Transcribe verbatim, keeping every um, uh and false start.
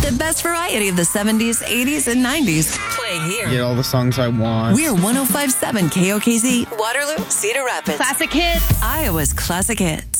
The best variety of the seventies, eighties, and nineties. Playing here. Get all the songs I want. We're one oh five point seven K O K Z, Waterloo, Cedar Rapids. Classic hits. Iowa's classic hits.